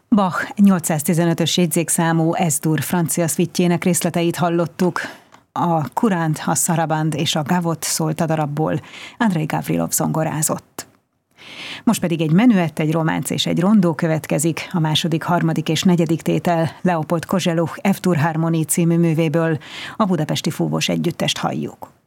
Bach 815-ös jegyzékszámú S-dur francia szvittjének részleteit hallottuk. A Kuránt, a Saraband és a Gavot szólt a darabból, Andrei Gavrilov zongorázott. Most pedig egy menüett, egy románc és egy rondó következik, a második, harmadik és negyedik tétel Leopold Kozeluch F-dur Harmonie című művéből, a Budapesti Fúvós Együttest halljuk.